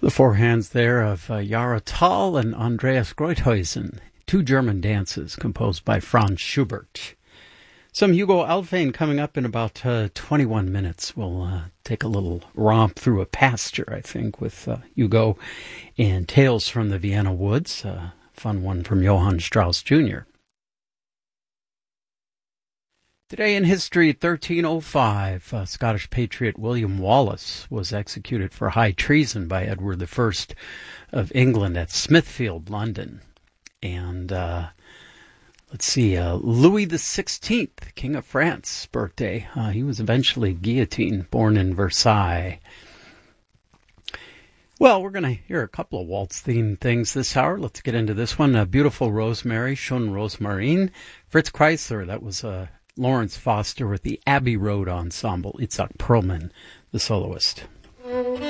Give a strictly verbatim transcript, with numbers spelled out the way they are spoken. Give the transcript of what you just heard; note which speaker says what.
Speaker 1: The four hands there of uh, Jara Thal and Andreas Greuthuysen, two German dances composed by Franz Schubert. Some Hugo Alfvén coming up in about uh, twenty-one minutes. We'll uh, take a little romp through a pasture, I think, with uh, Hugo and Tales from the Vienna Woods, a fun one from Johann Strauss Junior Today in history, thirteen oh five, uh, Scottish patriot William Wallace was executed for high treason by Edward the First of England at Smithfield, London. And uh, let's see, uh, Louis the Sixteenth, King of France, birthday. Uh, he was eventually guillotined, born in Versailles. Well, we're going to hear a couple of waltz-themed things this hour. Let's get into this one. A Beautiful Rosemary, Schon Rosmarin. Fritz Kreisler, that was uh, Lawrence Foster with the Abbey Road Ensemble. Itzhak Perlman, the soloist.